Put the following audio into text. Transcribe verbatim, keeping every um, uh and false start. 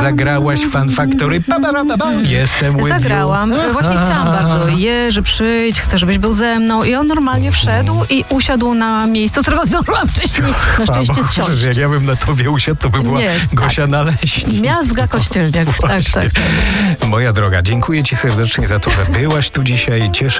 zagrałaś Fun Factory. Pa, pa, pa, pa. Jestem with Zagrałam. you. Właśnie chciałam bardzo. Jerzy, przyjdź, chcę, żebyś był ze mną. I on normalnie wszedł i usiadł na miejscu, którego zdążyłam wcześniej na szczęście zsiąść. Jak ja bym na tobie usiadł, to by była Nie, Gosia tak. Naleśnik. Miazga Kościelniak. Tak, tak, tak. Moja droga, dziękuję ci serdecznie za to, że byłaś tu dzisiaj. Cieszę